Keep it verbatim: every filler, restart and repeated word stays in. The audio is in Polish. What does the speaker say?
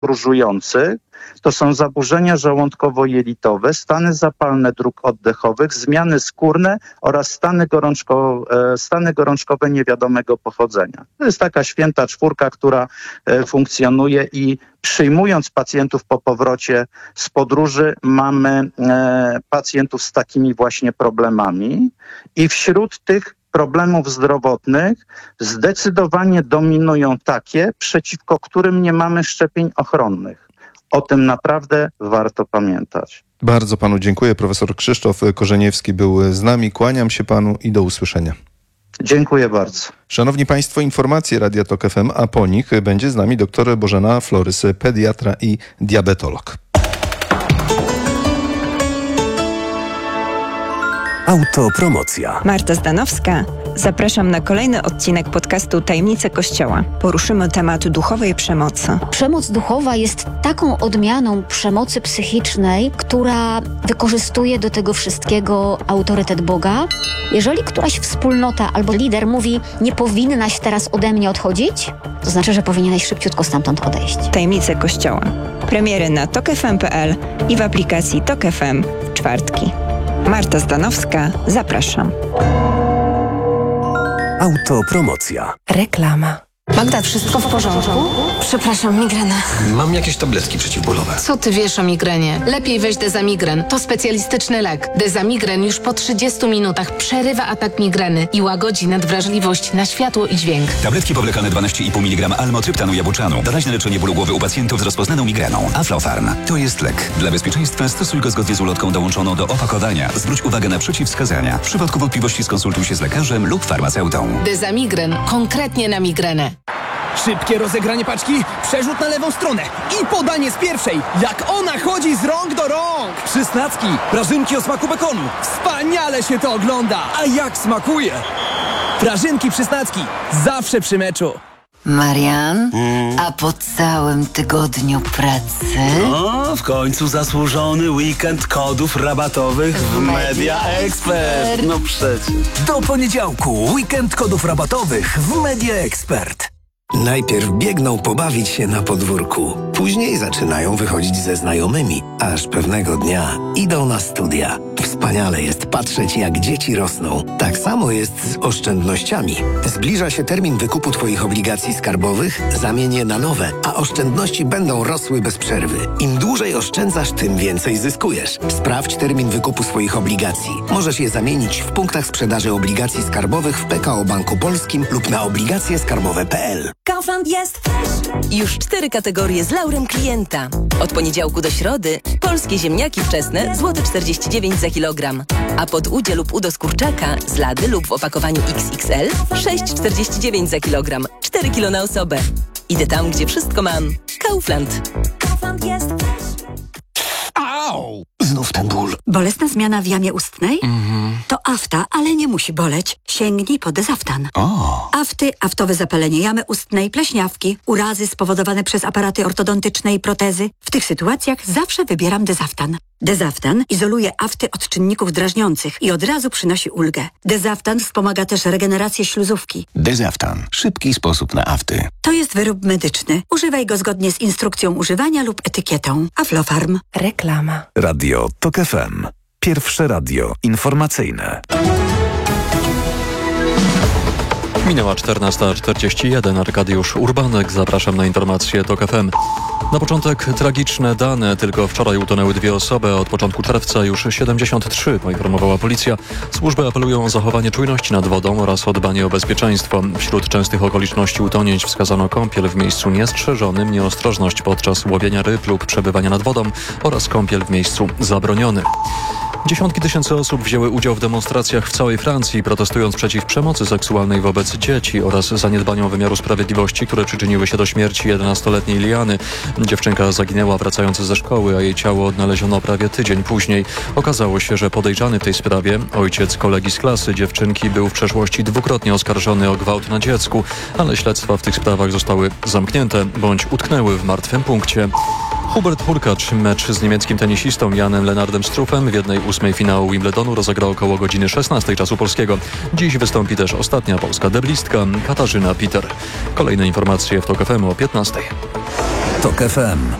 podróżujących to są zaburzenia żołądkowo-jelitowe, stany zapalne dróg oddechowych, zmiany skórne oraz stany, gorączko, stany gorączkowe niewiadomego pochodzenia. To jest taka święta czwórka, która funkcjonuje i przyjmując pacjentów po powrocie z podróży, mamy pacjentów z takimi właśnie problemami i wśród tych problemów zdrowotnych zdecydowanie dominują takie, przeciwko którym nie mamy szczepień ochronnych. O tym naprawdę warto pamiętać. Bardzo panu dziękuję. Profesor Krzysztof Korzeniewski był z nami. Kłaniam się panu i do usłyszenia. Dziękuję bardzo. Szanowni Państwo, informacje Radia Tok F M, a po nich będzie z nami dr Bożena Florys, pediatra i diabetolog. Autopromocja. Marta Zdanowska. Zapraszam na kolejny odcinek podcastu Tajemnice Kościoła. Poruszymy temat duchowej przemocy. Przemoc duchowa jest taką odmianą przemocy psychicznej, która wykorzystuje do tego wszystkiego autorytet Boga. Jeżeli któraś wspólnota albo lider mówi, nie powinnaś teraz ode mnie odchodzić, to znaczy, że powinieneś szybciutko stamtąd odejść. Tajemnice Kościoła. Premiery na tok f m kropka p l i w aplikacji Tok F M w czwartki. Marta Zdanowska, zapraszam. Autopromocja. Reklama. Magda, wszystko w porządku? Przepraszam, migrena. Mam jakieś tabletki przeciwbólowe. Co ty wiesz o migrenie? Lepiej weź Dezamigren. To specjalistyczny lek. Dezamigren już po trzydziestu minutach przerywa atak migreny i łagodzi nadwrażliwość na światło i dźwięk. Tabletki powlekane dwanaście i pół miligrama almotryptanu jabłczanu. Doraźne leczenie bólu głowy u pacjentów z rozpoznaną migreną. Aflofarm. To jest lek. Dla bezpieczeństwa stosuj go zgodnie z ulotką dołączoną do opakowania. Zwróć uwagę na przeciwwskazania. W przypadku wątpliwości skonsultuj się z lekarzem lub farmaceutą. Dezamigren. Konkretnie na migrenę. Szybkie rozegranie paczki, przerzut na lewą stronę i podanie z pierwszej, jak ona chodzi z rąk do rąk. Przysnacki, prażynki o smaku bekonu. Wspaniale się to ogląda. A jak smakuje? Prażynki Przysnacki, zawsze przy meczu. Marian, mm. a po całym tygodniu pracy? O, w końcu zasłużony weekend kodów rabatowych w, w Media Expert. No przecież. Do poniedziałku weekend kodów rabatowych w Media Expert. Najpierw biegną pobawić się na podwórku, później zaczynają wychodzić ze znajomymi, aż pewnego dnia idą na studia. Wspaniale jest patrzeć, jak dzieci rosną. Tak samo jest z oszczędnościami. Zbliża się termin wykupu Twoich obligacji skarbowych, zamień je na nowe, a oszczędności będą rosły bez przerwy. Im dłużej oszczędzasz, tym więcej zyskujesz. Sprawdź termin wykupu swoich obligacji. Możesz je zamienić w punktach sprzedaży obligacji skarbowych w P K O Banku Polskim lub na obligacje skarbowe kropka p l. Kaufland jest już cztery kategorie z laurem klienta. Od poniedziałku do środy polskie ziemniaki wczesne złoty czterdzieści dziewięć za kilogram. A pod udzie lub udo z kurczaka z lady lub w opakowaniu X X L sześć czterdzieści dziewięć za kilogram. cztery kilo na osobę. Idę tam, gdzie wszystko mam. Kaufland. Kaufland jest Au! Znów ten ból. Bolesna zmiana w jamie ustnej? Mm-hmm. To afta, ale nie musi boleć. Sięgnij po Dezaftan. O. Afty, aftowe zapalenie jamy ustnej, pleśniawki, urazy spowodowane przez aparaty ortodontyczne i protezy. W tych sytuacjach zawsze wybieram Dezaftan. Dezaftan izoluje afty od czynników drażniących i od razu przynosi ulgę. Dezaftan wspomaga też regenerację śluzówki. Dezaftan. Szybki sposób na afty. To jest wyrób medyczny. Używaj go zgodnie z instrukcją używania lub etykietą. Aflofarm. Reklama. Radio Tok F M. Pierwsze radio informacyjne. Minęła czternasta czterdzieści jeden. Arkadiusz Urbanek. Zapraszam na informacje Tok F M. Na początek tragiczne dane. Tylko wczoraj utonęły dwie osoby, a od początku czerwca już siedemdziesiąt trzy, poinformowała policja. Służby apelują o zachowanie czujności nad wodą oraz o dbanie o bezpieczeństwo. Wśród częstych okoliczności utonięć wskazano kąpiel w miejscu niestrzeżonym, nieostrożność podczas łowienia ryb lub przebywania nad wodą oraz kąpiel w miejscu zabronionym. Dziesiątki tysięcy osób wzięły udział w demonstracjach w całej Francji, protestując przeciw przemocy seksualnej wobec dzieci oraz zaniedbaniom wymiaru sprawiedliwości, które przyczyniły się do śmierci jedenastoletniej Liany. Dziewczynka zaginęła wracając ze szkoły, a jej ciało odnaleziono prawie tydzień później. Okazało się, że podejrzany w tej sprawie, ojciec kolegi z klasy dziewczynki, był w przeszłości dwukrotnie oskarżony o gwałt na dziecku, ale śledztwa w tych sprawach zostały zamknięte bądź utknęły w martwym punkcie. Hubert Hurkacz mecz z niemieckim tenisistą Janem Lennardem Struffem w jednej ósmej finału Wimbledonu rozegrał około godziny szesnastej czasu polskiego. Dziś wystąpi też ostatnia polska deblistka Katarzyna Peter. Kolejne informacje w Tok F M o piętnastej. TOK F M.